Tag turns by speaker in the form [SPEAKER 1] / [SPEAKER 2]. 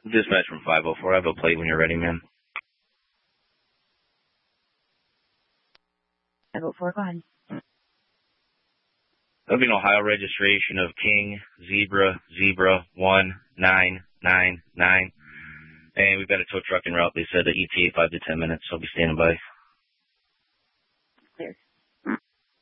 [SPEAKER 1] Dispatch from 504. I have a plate when you're ready, man.
[SPEAKER 2] 504, go ahead.
[SPEAKER 1] There'll be an Ohio registration of King Zebra 1999. And we've got a tow truck en route. They said the ETA 5 to 10 minutes. So I'll be standing by.
[SPEAKER 2] Clear.